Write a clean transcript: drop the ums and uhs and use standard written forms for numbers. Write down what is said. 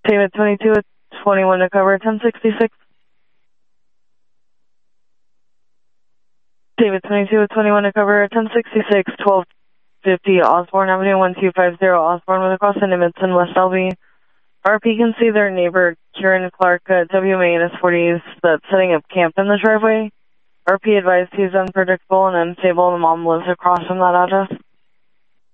David 22 with 21 to cover 1066. David 22 with 21 to cover 1066, 1250 Osborne Avenue 1250 Osborne with a cross in Edmonton, West LB. RP can see their neighbor Kieran Clark at WMANS40s that's setting up camp in the driveway. RP advised he's unpredictable and unstable. The mom lives across from that address.